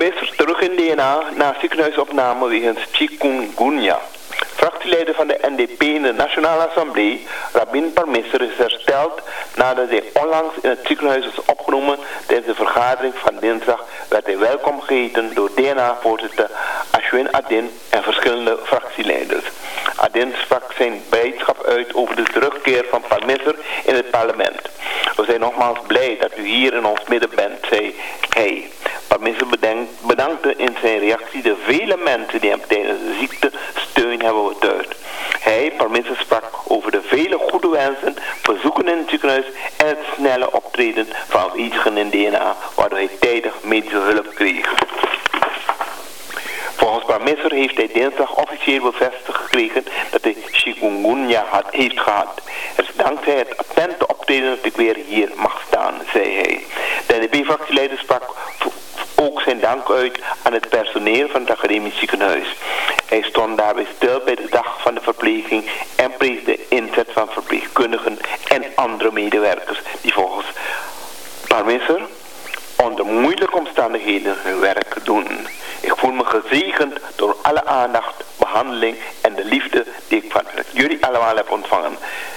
Parmeser terug in DNA na ziekenhuisopname wegens chikungunya. Fractieleider van de NDP in de Nationale Assemblée, Rabin Parmeser, is hersteld nadat hij onlangs in het ziekenhuis is opgenomen. Tijdens de vergadering van dinsdag werd hij welkom geheten door DNA-voorzitter Ashwin Adin en verschillende fractieleiders. Adin sprak zijn blijdschap uit over de terugkeer van Parmeser in het parlement. We zijn nogmaals blij dat u hier in ons midden bent, zei hij. Parmeser bedankte in zijn reactie de vele mensen die hem tijdens de ziekte steun hebben betuigd. Hij, Parmeser, sprak over de vele goede wensen, verzoeken in het ziekenhuis en het snelle optreden van afwezigen in DNA, waardoor hij tijdig medische hulp kreeg. Volgens Parmeser heeft hij dinsdag officieel bevestigd gekregen dat hij chikungunya heeft gehad. Het is dankzij het attente optreden dat ik weer hier mag staan, zei hij. De NDP-fractieleider sprak ook zijn dank uit aan het personeel van het academisch ziekenhuis. Hij stond daarbij stil bij de dag van de verpleging en prees de inzet van verpleegkundigen en andere medewerkers die volgens Parmeser onder moeilijke omstandigheden hun werk doen. Ik voel me gezegend door alle aandacht, behandeling en de liefde die ik van jullie allemaal heb ontvangen.